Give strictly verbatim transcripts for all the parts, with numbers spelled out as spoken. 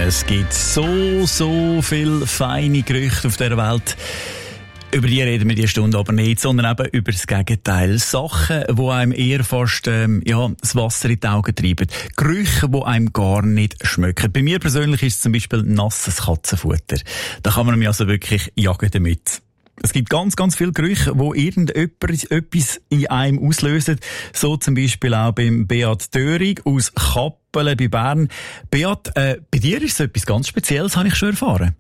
Es gibt so, so viele feine Gerüchte auf dieser Welt. Über die reden wir diese Stunde aber nicht, sondern eben über das Gegenteil. Sachen, die einem eher fast ähm, ja, das Wasser in die Augen treiben. Gerüche, die einem gar nicht schmecken. Bei mir persönlich ist es zum Beispiel nasses Katzenfutter. Da kann man nämlich also wirklich jagen damit. Es gibt ganz, ganz viele Gerüche, die irgendetwas in einem auslösen. So zum Beispiel auch beim Beat Dörig aus Kappelen bei Bern. Beat, äh, bei dir ist es etwas ganz Spezielles, habe ich schon erfahren.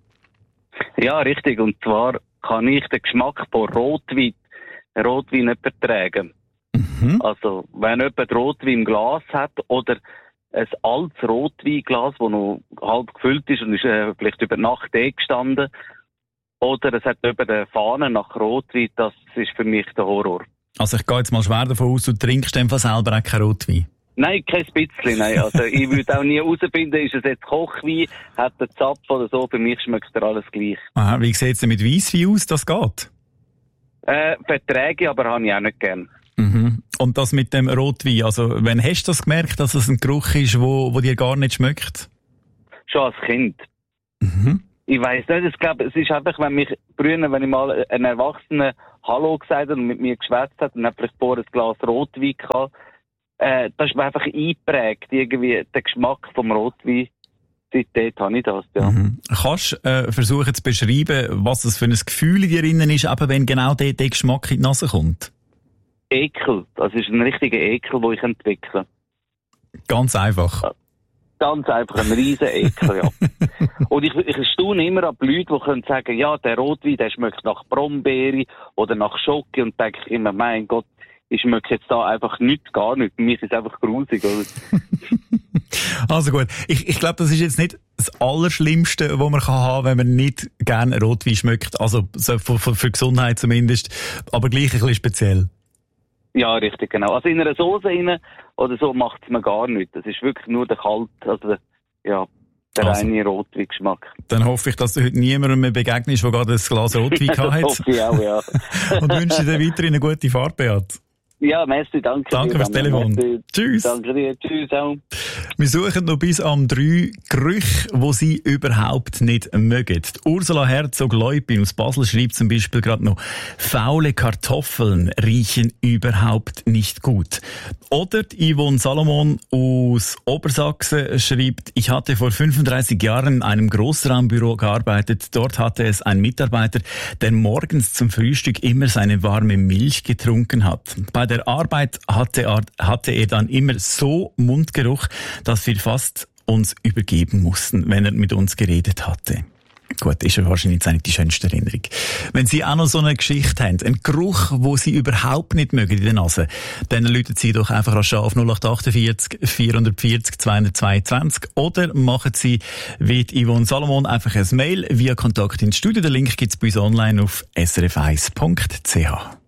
Ja, richtig. Und zwar kann ich den Geschmack von Rotwein, Rotwein nicht vertragen. Mhm. Also, wenn jemand Rotwein im Glas hat oder ein altes Rotweinglas, das noch halb gefüllt ist und ist äh, vielleicht über Nacht eh gestanden, oder es hat über der Fahne nach Rotwein, das ist für mich der Horror. Also ich gehe jetzt mal schwer davon aus, du trinkst einfach selber auch keinen Rotwein? Nein, kein bisschen, nein. Also ich würde auch nie herausfinden, ist es jetzt Kochwein, hat er Zapf oder so, für mich schmeckt er alles gleich. Aha, wie sieht es denn mit Weisswein aus, das geht? Äh, Verträge, aber habe ich auch nicht gern. Mhm. Und das mit dem Rotwein, also wann hast du das gemerkt, dass es ein Geruch ist, wo, wo dir gar nicht schmeckt? Schon als Kind. Mhm. Ich weiss nicht, ich glaube, es ist einfach, wenn mich früher, wenn ich mal einen Erwachsenen Hallo gesagt habe und mit mir geschwätzt hat und hat vielleicht vorher ein Glas Rotwein gehabt, äh, das ist mir einfach eingeprägt, irgendwie der Geschmack vom Rotwein. Seitdem habe ich das, ja. Mhm. Kannst du äh, versuchen zu beschreiben, was das für ein Gefühl in dir drin ist, eben wenn genau der, der Geschmack in die Nase kommt? Ekel. Das ist ein richtiger Ekel, den ich entwickle. Ganz einfach. Ja. Ganz einfach ein riesen Ekel, ja. Und ich, ich staune immer an die Leute, die können sagen, ja, der Rotwein, der schmeckt nach Brombeere oder nach Schoki, und denke ich immer, mein Gott, ich schmecke jetzt da einfach nichts, gar nichts. Für mich ist es einfach grusig, oder? Also gut. Ich, ich glaube, das ist jetzt nicht das Allerschlimmste, was man kann haben, wenn man nicht gerne Rotwein schmeckt. Also so für, für, für Gesundheit zumindest. Aber gleich ein bisschen speziell. Ja, richtig, genau. Also in einer Soße rein oder so macht es mir gar nichts. Das ist wirklich nur der kalte, also der, ja, der also, reine Rotweingeschmack. Dann hoffe ich, dass du heute niemandem mehr begegnest, der gerade ein Glas Rotwein gehabt hat. Das hoffe ich auch, ja. Und wünsche dir weiterhin eine gute Fahrt, Beat. Ja, merci, danke. Danke fürs Telefon. Merci. Tschüss. Danke dir, tschüss auch. Wir suchen noch bis am drei Gerüche, die sie überhaupt nicht mögen. Die Ursula Herzog-Leupin aus Basel schreibt zum Beispiel gerade noch, faule Kartoffeln riechen überhaupt nicht gut. Oder die Yvonne Salomon aus Obersachsen schreibt, ich hatte vor fünfunddreißig Jahren in einem Großraumbüro gearbeitet. Dort hatte es ein Mitarbeiter, der morgens zum Frühstück immer seine warme Milch getrunken hat. Bei der Arbeit hatte er, hatte er dann immer so Mundgeruch, dass wir fast uns übergeben mussten, wenn er mit uns geredet hatte. Gut, ist ja wahrscheinlich jetzt nicht die schönste Erinnerung. Wenn Sie auch noch so eine Geschichte haben, einen Geruch, wo Sie überhaupt nicht mögen in der Nase, dann rufen Sie doch einfach rasch auf null acht achtundvierzig vierhundertvierzig zweihundertzweiundzwanzig oder machen Sie wie Yvonne Salomon einfach ein Mail via Kontakt ins Studio. Den Link gibt es bei uns online auf s r f eins punkt c h.